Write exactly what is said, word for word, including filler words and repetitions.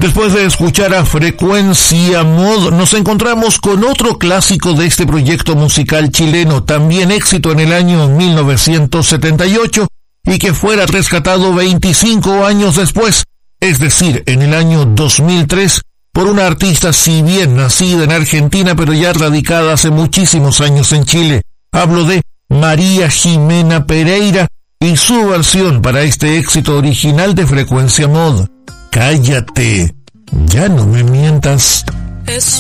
Después de escuchar a Frecuencia Mod, nos encontramos con otro clásico de este proyecto musical chileno, también éxito en el año mil novecientos setenta y ocho y que fuera rescatado veinticinco años después, es decir, en el año dos mil tres, por una artista si bien nacida en Argentina pero ya radicada hace muchísimos años en Chile. Hablo de María Jimena Pereira y su versión para este éxito original de Frecuencia Mod. Cállate, ya no me mientas. Es